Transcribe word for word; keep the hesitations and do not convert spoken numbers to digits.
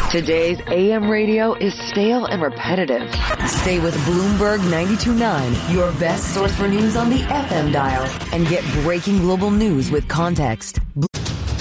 Today's A M radio is stale and repetitive. Stay with Bloomberg ninety-two point nine, your best source for news on the F M dial, and get breaking global news with context.